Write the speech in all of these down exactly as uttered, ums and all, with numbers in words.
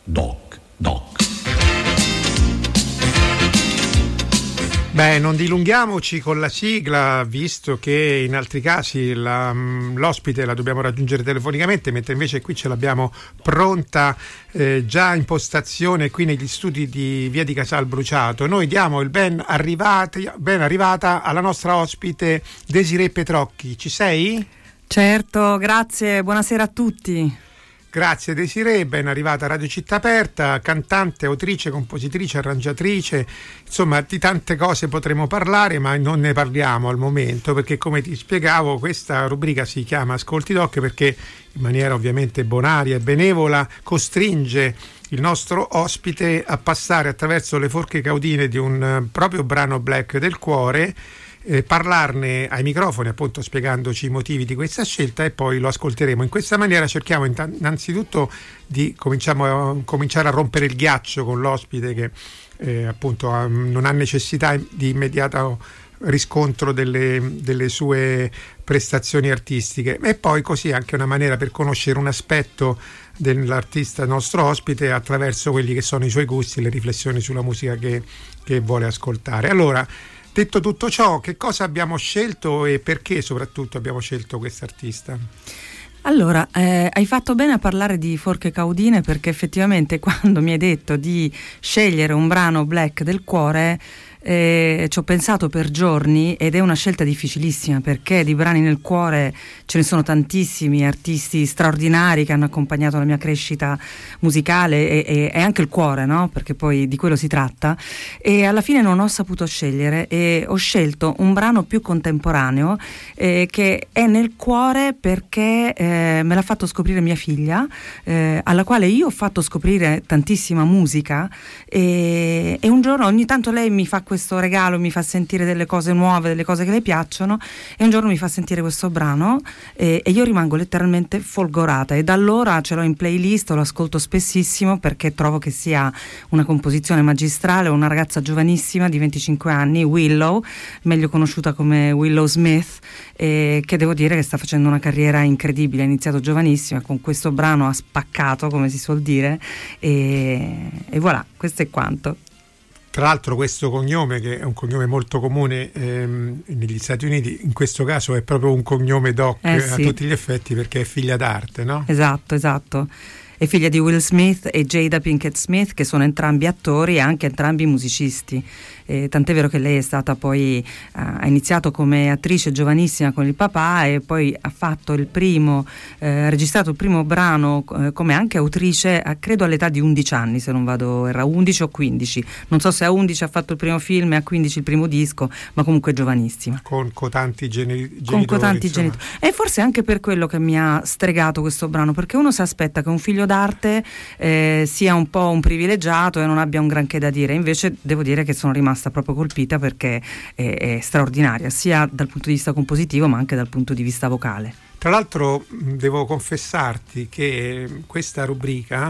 Doc, Doc. Beh, non dilunghiamoci con la sigla, visto che in altri casi la, l'ospite la dobbiamo raggiungere telefonicamente, mentre invece qui ce l'abbiamo pronta eh, già in postazione qui negli studi di Via di Casal Bruciato. Noi diamo il ben, arrivati, ben arrivata alla nostra ospite Desirée Petrocchi. Ci sei? Certo, grazie, buonasera a tutti. Grazie Desirée, ben arrivata a Radio Città Aperta, cantante, autrice, compositrice, arrangiatrice, insomma di tante cose potremo parlare, ma non ne parliamo al momento perché, come ti spiegavo, questa rubrica si chiama Ascolti Doc perché in maniera ovviamente bonaria e benevola costringe il nostro ospite a passare attraverso le forche caudine di un proprio brano black del cuore, Eh, parlarne ai microfoni, appunto spiegandoci i motivi di questa scelta, e poi lo ascolteremo. In questa maniera cerchiamo innanzitutto di cominciamo a, cominciare a rompere il ghiaccio con l'ospite che eh, appunto ha, non ha necessità di immediato riscontro delle, delle sue prestazioni artistiche, e poi così anche una maniera per conoscere un aspetto dell'artista nostro ospite attraverso quelli che sono i suoi gusti, le riflessioni sulla musica che, che vuole ascoltare. Allora, detto tutto ciò, che cosa abbiamo scelto e perché soprattutto abbiamo scelto quest'artista? Allora, eh, hai fatto bene a parlare di forche caudine, perché effettivamente quando mi hai detto di scegliere un brano black del cuore eh, ci ho pensato per giorni, ed è una scelta difficilissima perché di brani nel cuore ce ne sono tantissimi, artisti straordinari che hanno accompagnato la mia crescita musicale e, e, e anche il cuore, no? Perché poi di quello si tratta, e alla fine non ho saputo scegliere e ho scelto un brano più contemporaneo eh, che è nel cuore perché eh, me l'ha fatto scoprire mia figlia, eh, alla quale io ho fatto scoprire tantissima musica, e, e un giorno ogni tanto lei mi fa questo regalo, mi fa sentire delle cose nuove, delle cose che le piacciono, e un giorno mi fa sentire questo brano e, e io rimango letteralmente folgorata, e da allora ce l'ho in playlist, lo ascolto spessissimo perché trovo che sia una composizione magistrale. Una ragazza giovanissima di venticinque anni, Willow, meglio conosciuta come Willow Smith, eh, che devo dire che sta facendo una carriera incredibile. Ha iniziato giovanissima, con questo brano ha spaccato, come si suol dire, e, e voilà, questo è quanto. Tra l'altro questo cognome, che è un cognome molto comune ehm, negli Stati Uniti, in questo caso è proprio un cognome doc eh, sì. a tutti gli effetti, perché è figlia d'arte, no? Esatto, esatto. È figlia di Will Smith e Jada Pinkett Smith, che sono entrambi attori e anche entrambi musicisti. Eh, tant'è vero che lei è stata poi uh, ha iniziato come attrice giovanissima con il papà, e poi ha fatto il primo eh, ha registrato il primo brano eh, come anche autrice, eh, credo all'età di undici anni, se non vado, era undici o quindici, non so se a undici ha fatto il primo film e a quindici il primo disco, ma comunque giovanissima, con cotanti geni- genitori con cotanti genitori. E forse anche per quello che mi ha stregato questo brano, perché uno si aspetta che un figlio d'arte eh, sia un po' un privilegiato e non abbia un granché da dire, invece devo dire che sono rimasta proprio colpita perché è, è straordinaria sia dal punto di vista compositivo ma anche dal punto di vista vocale. Tra l'altro devo confessarti che questa rubrica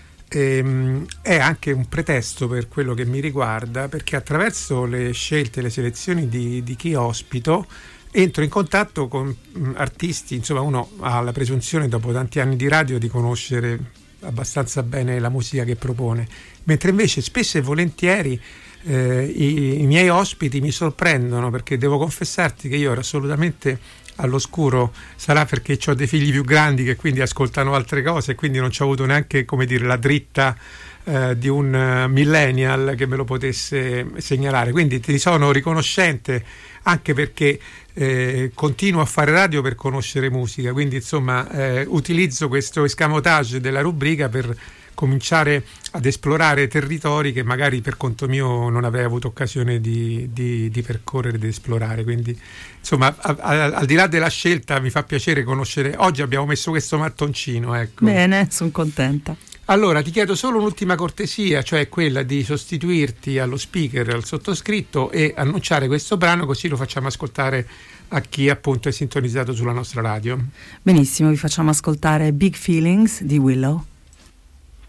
ehm, è anche un pretesto per quello che mi riguarda, perché attraverso le scelte, le selezioni di, di chi ospito entro in contatto con mh, artisti, insomma uno ha la presunzione dopo tanti anni di radio di conoscere abbastanza bene la musica che propone, mentre invece spesso e volentieri eh, i, i miei ospiti mi sorprendono, perché devo confessarti che io ero assolutamente all'oscuro, sarà perché ho dei figli più grandi che quindi ascoltano altre cose e quindi non ci ho avuto neanche, come dire, la dritta eh, di un uh, millennial che me lo potesse segnalare, quindi ti sono riconoscente anche perché eh, continuo a fare radio per conoscere musica, quindi insomma eh, utilizzo questo escamotage della rubrica per cominciare ad esplorare territori che magari per conto mio non avrei avuto occasione di, di, di percorrere, di esplorare, quindi insomma a, a, al di là della scelta mi fa piacere conoscere. Oggi abbiamo messo questo mattoncino, ecco. Bene, sono contenta. Allora ti chiedo solo un'ultima cortesia, cioè quella di sostituirti allo speaker, al sottoscritto, e annunciare questo brano, così lo facciamo ascoltare a chi appunto è sintonizzato sulla nostra radio. Benissimo, vi facciamo ascoltare Big Feelings di Willow.